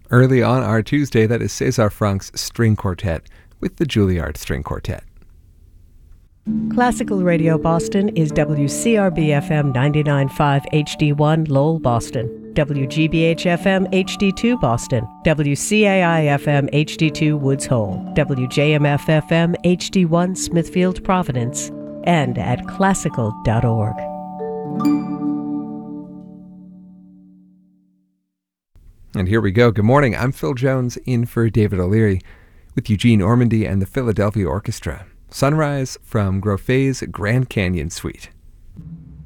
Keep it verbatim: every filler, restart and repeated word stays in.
Early on our Tuesday, that is Cesar Frank's String Quartet with the Juilliard String Quartet. Classical Radio Boston is W C R B F M ninety-nine point five H D one Lowell, Boston, W G B H F M H D two Boston, W C A I F M H D two Woods Hole, W J M F F M H D one Smithfield, Providence, and at classical dot org. And here we go. Good morning. I'm Phil Jones in for David O'Leary with Eugene Ormandy and the Philadelphia Orchestra. Sunrise from Grofet's Grand Canyon Suite.